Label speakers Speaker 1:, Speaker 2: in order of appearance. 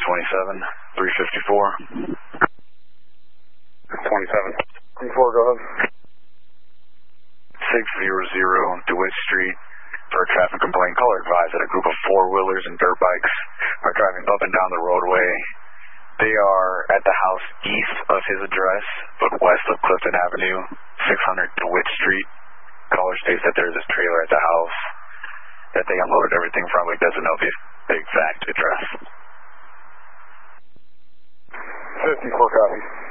Speaker 1: 327, 354.
Speaker 2: 27. 24, go ahead.
Speaker 1: 600 DeWitt Street for a traffic complaint. Caller advised that a group of four-wheelers and dirt bikes are driving up and down the roadway. They are at the house east of his address, but west of Clifton Avenue, 600 DeWitt Street. Caller states that there's a trailer at the house that they unloaded everything from, but doesn't know the exact address.
Speaker 2: 54 copy.